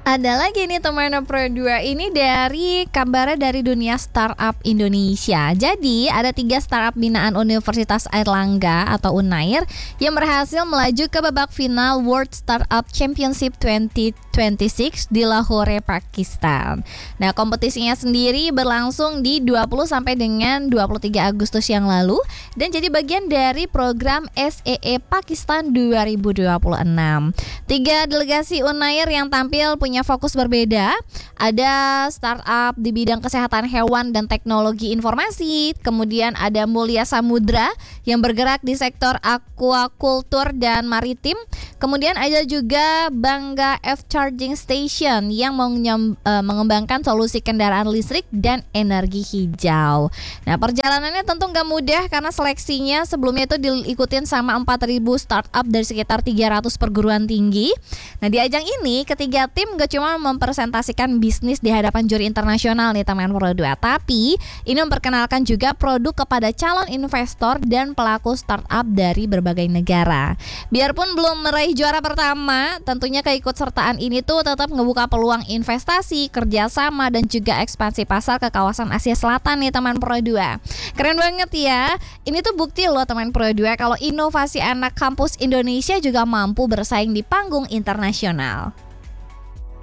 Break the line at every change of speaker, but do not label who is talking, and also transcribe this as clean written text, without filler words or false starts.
Ada lagi nih teman Pro 2 ini dari kabarnya dari dunia startup Indonesia. Jadi ada 3 startup binaan Universitas Airlangga atau Unair yang berhasil melaju ke babak final World Startup Championship 2026 di Lahore, Pakistan. Nah, kompetisinya sendiri berlangsung di 20 sampai dengan 23 Agustus yang lalu dan jadi bagian dari program SEE Pakistan 2026. 3 delegasi Unair yang tampil punya fokus berbeda. Ada startup di bidang kesehatan hewan dan teknologi informasi. Kemudian ada Mulia Samudra yang bergerak di sektor aquaculture dan maritim. Kemudian ada juga Bangga F Charging Station yang mengembangkan solusi kendaraan listrik dan energi hijau. Nah, perjalanannya tentu nggak mudah karena seleksinya sebelumnya itu diikutin sama 4.000 startup dari sekitar 300 perguruan tinggi. Nah, di ajang ini ketiga tim gak cuma mempresentasikan bisnis di hadapan juri internasional nih teman Pro 2, tapi ini memperkenalkan juga produk kepada calon investor dan pelaku startup dari berbagai negara. Biarpun belum meraih juara pertama, tentunya keikutsertaan ini tuh tetap ngebuka peluang investasi, kerjasama dan juga ekspansi pasar ke kawasan Asia Selatan nih teman Pro 2. Keren banget ya. Ini tuh bukti loh teman Pro 2 kalau inovasi anak kampus Indonesia juga mampu bersaing di panggung internasional.